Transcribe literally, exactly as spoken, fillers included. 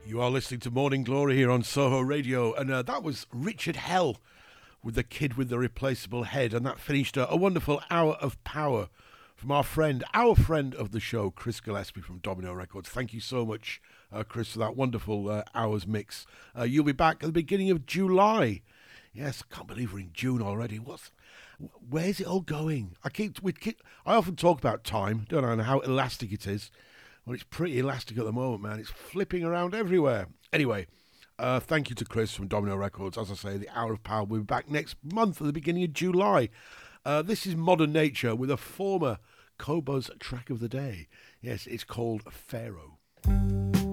You are listening to Morning Glory here on Soho Radio, and uh, that was Richard Hell with The Kid with the Replaceable Head, and that finished uh, a wonderful hour of power from our friend, our friend of the show, Chris Gillespie from Domino Records. Thank you so much, uh, Chris, for that wonderful uh, hours mix. Uh, you'll be back at the beginning of July. Yes, I can't believe we're in June already. What's, where's it all going? I keep, we keep, I often talk about time, don't I, and how elastic it is. Well, it's pretty elastic at the moment, man. It's flipping around everywhere. Anyway, uh, thank you to Chris from Domino Records. As I say, the Hour of Power will be back next month at the beginning of July. Uh, this is Modern Nature with a former Cobuz track of the day. Yes, it's called Pharaoh.